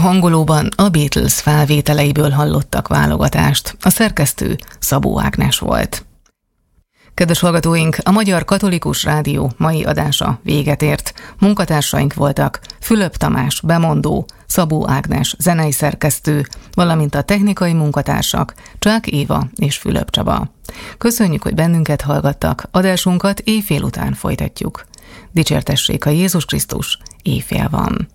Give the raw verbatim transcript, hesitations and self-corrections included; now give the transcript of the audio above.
hangolóban a Beatles felvételeiből hallottak válogatást. A szerkesztő Szabó Ágnes volt. Kedves hallgatóink, a Magyar Katolikus Rádió mai adása véget ért. Munkatársaink voltak Fülöp Tamás, bemondó, Szabó Ágnes, zenei szerkesztő, valamint a technikai munkatársak Csák Éva és Fülöp Csaba. Köszönjük, hogy bennünket hallgattak, adásunkat éjfél után folytatjuk. Dicsértessék a Jézus Krisztus, éjfél van.